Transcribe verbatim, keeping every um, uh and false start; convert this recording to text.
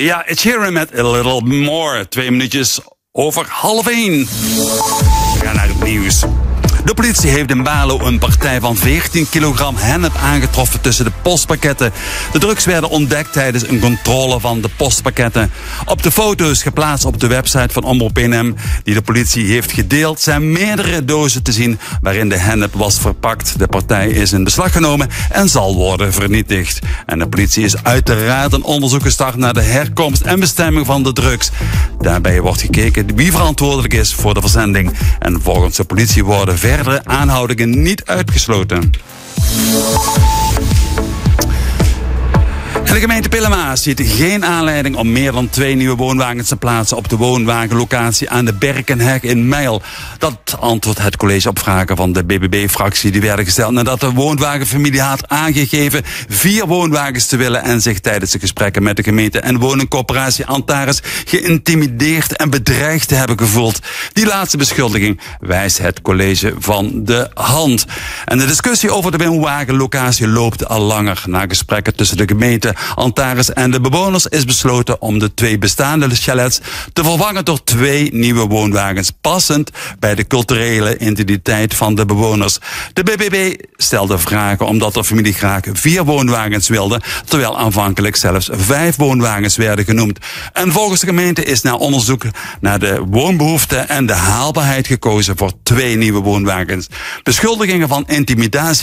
Ja, Ed Sheeran met A Little More. Twee minuutjes over half één. We gaan naar het nieuws. De politie heeft in Balo een partij van veertien kilogram hennep aangetroffen tussen de postpakketten. De drugs werden ontdekt tijdens een controle van de postpakketten. Op de foto's geplaatst op de website van Omroep N M, die de politie heeft gedeeld, zijn meerdere dozen te zien waarin de hennep was verpakt. De partij is in beslag genomen en zal worden vernietigd. En de politie is uiteraard een onderzoek gestart naar de herkomst en bestemming van de drugs. Daarbij wordt gekeken wie verantwoordelijk is voor de verzending. En volgens de politie worden verdere aanhoudingen niet uitgesloten. En de gemeente Pillemaas ziet geen aanleiding om meer dan twee nieuwe woonwagens te plaatsen op de woonwagenlocatie aan de Berkenheg in Mijl. Dat antwoordt het college op vragen van de B B B-fractie. Die werden gesteld nadat de woonwagenfamilie had aangegeven vier woonwagens te willen en zich tijdens de gesprekken met de gemeente en woningcorporatie Antares geïntimideerd en bedreigd te hebben gevoeld. Die laatste beschuldiging wijst het college van de hand. En de discussie over de woonwagenlocatie loopt al langer. Na gesprekken tussen de gemeente Antares en de bewoners is besloten om de twee bestaande chalets te vervangen door twee nieuwe woonwagens, passend bij de culturele identiteit van de bewoners. De B B B stelde vragen omdat de familie graag vier woonwagens wilde, terwijl aanvankelijk zelfs vijf woonwagens werden genoemd. En volgens de gemeente is na onderzoek naar de woonbehoefte en de haalbaarheid gekozen voor twee nieuwe woonwagens. Beschuldigingen van intimidatie